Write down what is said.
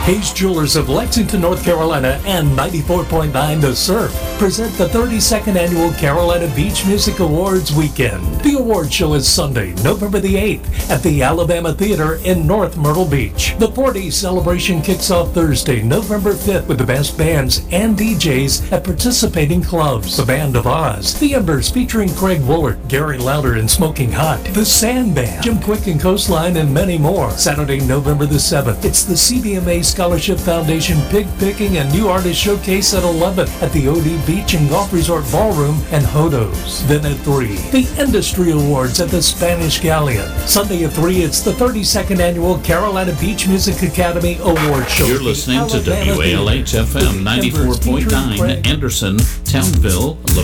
Hayes Jewelers of Lexington, North Carolina and 94.9 The Surf present the 32nd Annual Carolina Beach Music Awards Weekend. The award show is Sunday, November the 8th at the Alabama Theater in North Myrtle Beach. The 4-day celebration kicks off Thursday, November 5th with the best bands and DJs at participating clubs. The Band of Oz, The Embers featuring Craig Woolard, Gary Lauder and Smoking Hot, The Sand Band, Jim Quick and Coastline, and many more. Saturday, November the 7th, it's the CBMA Scholarship Foundation Pig Picking and New Artist Showcase at 11 at the OD Beach and Golf Resort Ballroom and Hodos. Then at 3, the Industry Awards at the Spanish Galleon. Sunday at 3, it's the 32nd Annual Carolina Beach Music Academy Award Show. You're listening to WALH FM 94.9 Anderson, Townsville,